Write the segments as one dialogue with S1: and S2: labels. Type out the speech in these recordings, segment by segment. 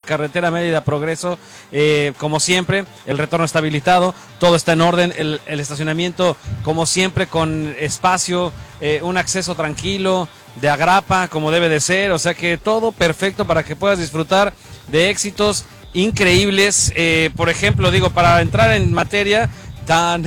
S1: carretera Mérida Progreso. Como siempre, el retorno está habilitado, todo está en orden, el estacionamiento como siempre con espacio, un acceso tranquilo, de agrapa como debe de ser, o sea que todo perfecto para que puedas disfrutar de éxitos increíbles. Por ejemplo, digo, para entrar en materia, tan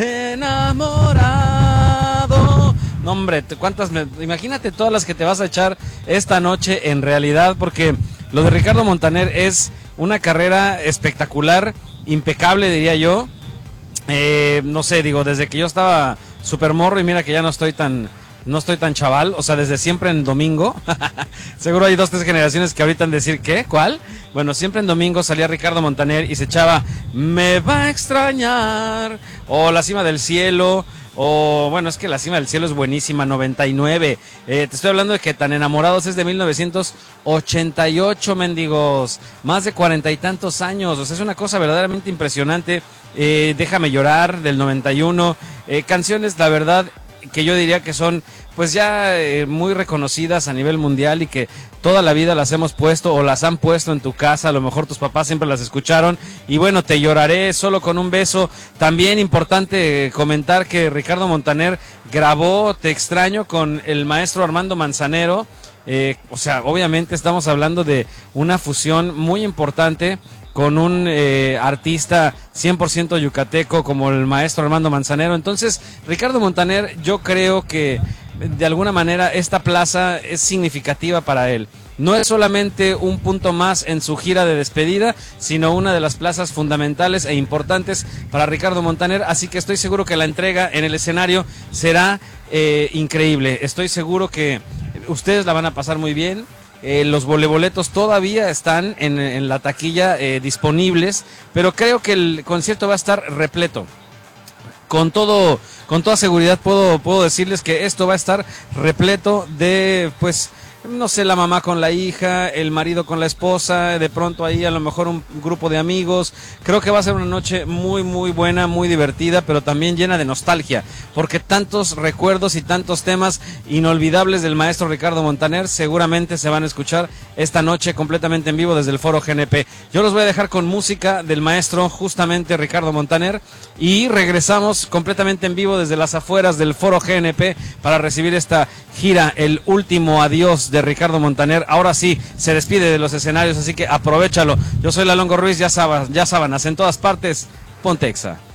S1: enamorado. No, hombre, imagínate todas las que te vas a echar esta noche en realidad, porque lo de Ricardo Montaner es una carrera espectacular, impecable diría yo. No sé, digo, desde que yo estaba súper morro y mira que ya no estoy tan chaval, o sea, desde siempre en domingo. Seguro hay 2, 3 generaciones que ahorita han de decir, ¿qué? ¿Cuál? Bueno, siempre en domingo salía Ricardo Montaner y se echaba Me va a extrañar, o La Cima del Cielo, o bueno, es que La Cima del Cielo es buenísima, 99. Te estoy hablando de que Tan Enamorados es de 1988, mendigos, más de 40 y tantos años, o sea, es una cosa verdaderamente impresionante. Déjame llorar, del 91, canciones, la verdad, que yo diría que son pues ya muy reconocidas a nivel mundial y que toda la vida las hemos puesto o las han puesto en tu casa, a lo mejor tus papás siempre las escucharon. Y bueno, Te lloraré, Solo con un beso. También importante comentar que Ricardo Montaner grabó Te extraño con el maestro Armando Manzanero. O sea, obviamente estamos hablando de una fusión muy importante con un artista 100% yucateco como el maestro Armando Manzanero. Entonces, Ricardo Montaner, yo creo que de alguna manera esta plaza es significativa para él. No es solamente un punto más en su gira de despedida, sino una de las plazas fundamentales e importantes para Ricardo Montaner, así que estoy seguro que la entrega en el escenario será increíble. Estoy seguro que ustedes la van a pasar muy bien. Los boletos todavía están en la taquilla disponibles, pero creo que el concierto va a estar repleto. Con toda seguridad puedo decirles que esto va a estar repleto de, pues, no sé, la mamá con la hija, el marido con la esposa, de pronto ahí a lo mejor un grupo de amigos. Creo que va a ser una noche muy, muy buena, muy divertida, pero también llena de nostalgia, porque tantos recuerdos y tantos temas inolvidables del maestro Ricardo Montaner seguramente se van a escuchar esta noche completamente en vivo desde el Foro GNP. Yo los voy a dejar con música del maestro justamente Ricardo Montaner y regresamos completamente en vivo desde las afueras del Foro GNP para recibir esta gira, el último adiós de Ricardo Montaner. Ahora sí, se despide de los escenarios, así que aprovéchalo. Yo soy Lalongo Ruiz, ya sábanas en todas partes, Pontexa.